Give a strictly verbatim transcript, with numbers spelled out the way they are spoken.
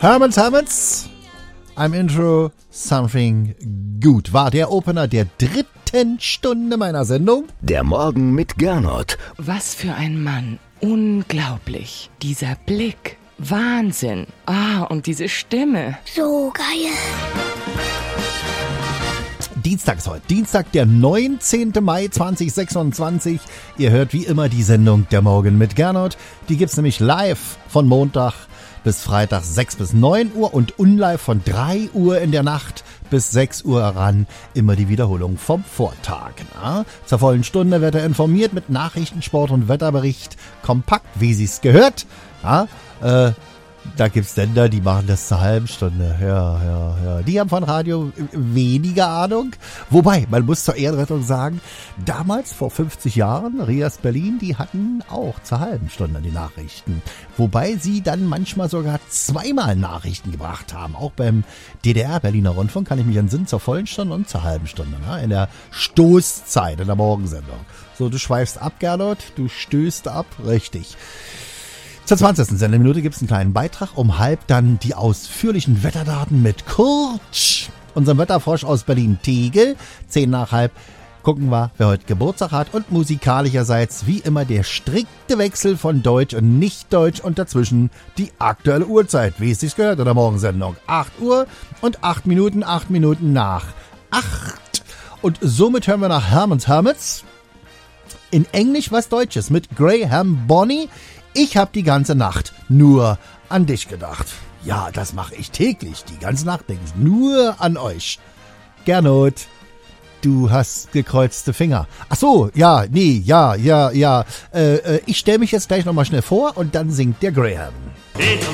Herman's Hermits, I'm intro something good. War der Opener der dritten Stunde meiner Sendung. Der Morgen mit Gernot. Was für ein Mann. Unglaublich. Dieser Blick. Wahnsinn. Ah, und diese Stimme. So geil. Dienstag ist heute. Dienstag, der neunzehnten Mai zweitausendsechsundzwanzig. Ihr hört wie immer die Sendung Der Morgen mit Gernot. Die gibt's nämlich live von Montag bis Freitag sechs bis neun Uhr und unlive von drei Uhr in der Nacht bis sechs Uhr ran. Immer die Wiederholung vom Vortag. Na? Zur vollen Stunde wird er informiert mit Nachrichten, Sport und Wetterbericht. Kompakt, wie sie's gehört. Ja, äh, da gibt's Sender, die machen das zur halben Stunde. Ja, ja, ja. Die haben von Radio weniger Ahnung. Wobei, man muss zur Ehrenrettung sagen, damals, vor fünfzig Jahren, Rias Berlin, die hatten auch zur halben Stunde die Nachrichten. Wobei sie dann manchmal sogar zweimal Nachrichten gebracht haben. Auch beim D D R, Berliner Rundfunk, kann ich mich entsinnen, zur vollen Stunde und zur halben Stunde. Ne? In der Stoßzeit, in der Morgensendung. So, du schweifst ab, Gernot, du stößt ab, richtig. Zur zwanzigsten Sendeminute gibt es einen kleinen Beitrag. Um halb dann die ausführlichen Wetterdaten mit Kurt, unserem Wetterfrosch aus Berlin-Tegel. Zehn nach halb gucken wir, wer heute Geburtstag hat. Und musikalischerseits wie immer der strikte Wechsel von Deutsch und Nicht-Deutsch und dazwischen die aktuelle Uhrzeit, wie es sich gehört in der Morgensendung. acht Uhr und acht Minuten, acht Minuten nach acht. Und somit hören wir nach Herman's Hermits in Englisch was Deutsches mit Graham Bonny. Ich hab die ganze Nacht nur an dich gedacht. Ja, das mache ich täglich. Die ganze Nacht denke ich nur an euch. Gernot, du hast gekreuzte Finger. Ach so, ja, nee, ja, ja, ja. Äh, äh, ich stelle mich jetzt gleich nochmal schnell vor und dann singt der Graham.